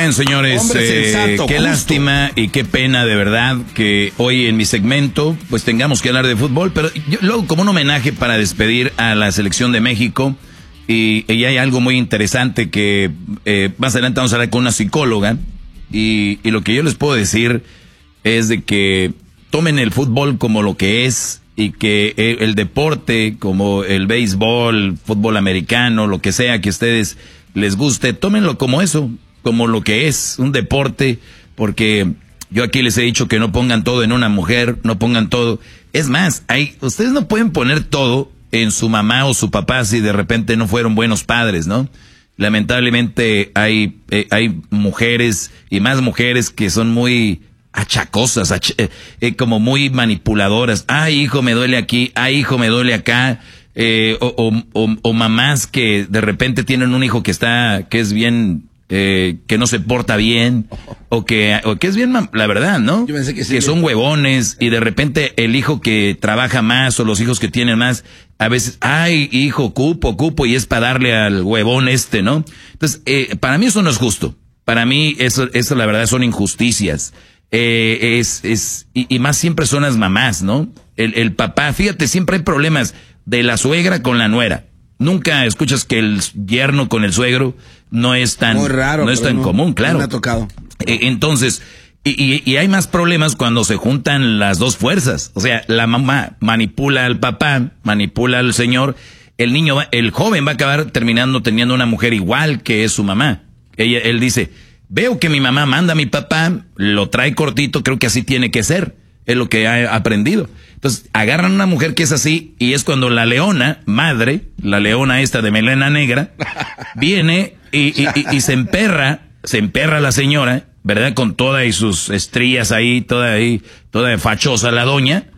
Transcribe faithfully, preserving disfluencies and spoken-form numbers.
Bien, señores, eh, sensato, qué justo. Lástima y qué pena de verdad que hoy en mi segmento pues tengamos que hablar de fútbol, pero yo luego como un homenaje para despedir a la selección de México y, y hay algo muy interesante que eh, más adelante vamos a hablar con una psicóloga y, y lo que yo les puedo decir es de que tomen el fútbol como lo que es y que el, el deporte como el béisbol, fútbol americano, lo que sea que a ustedes les guste, tómenlo como eso, como lo que es, un deporte, porque yo aquí les he dicho que no pongan todo en una mujer, no pongan todo. Es más, hay, ustedes no pueden poner todo en su mamá o su papá si de repente no fueron buenos padres, ¿no? Lamentablemente hay, eh, hay mujeres y más mujeres que son muy achacosas, ach eh, eh, como muy manipuladoras. Ay, hijo, me duele aquí, ay, hijo, me duele acá. Eh, o, o, o, o mamás que de repente tienen un hijo que está, que es bien, eh, que no se porta bien, o que, o que es bien, la verdad, ¿no? Yo pensé que sí, que son huevones, y de repente el hijo que trabaja más, o los hijos que tienen más, a veces, ay, hijo, cupo, cupo, y es para darle al huevón este, ¿no? Entonces, eh, para mí eso no es justo. Para mí eso, eso la verdad son injusticias. Eh, es, es, y, y más siempre son las mamás, ¿no? El, el papá, fíjate, siempre hay problemas de la suegra con la nuera. Nunca escuchas que el yerno con el suegro no es tan, muy raro, no es tan no, común, claro. No me ha tocado. Eh, entonces, y, y, y hay más problemas cuando se juntan las dos fuerzas. O sea, la mamá manipula al papá, manipula al señor. El niño, va, el joven va a acabar terminando teniendo una mujer igual que es su mamá. Ella, él dice, veo que mi mamá manda a mi papá, lo trae cortito, creo que así tiene que ser. Es lo que ha aprendido. Entonces, agarran una mujer que es así, y es cuando la leona, madre, la leona esta de melena negra, viene y, y, y, y se emperra, se emperra la señora, ¿verdad? Con todas sus estrías ahí, toda ahí, toda fachosa la doña,